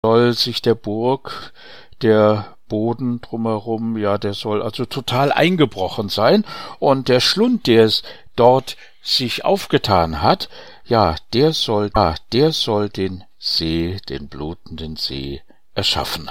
soll sich der Burg, der Boden drumherum, ja, der soll also total eingebrochen sein, und der Schlund, der es dort sich aufgetan hat, ja, der soll den See, den blutenden See, erschaffen